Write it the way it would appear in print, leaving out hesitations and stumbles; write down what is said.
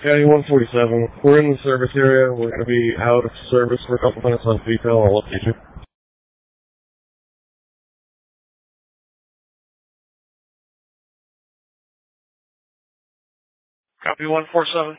County 147. We're in the service area. We're going to be out of service for a couple minutes on detail. I'll update you. Copy 147.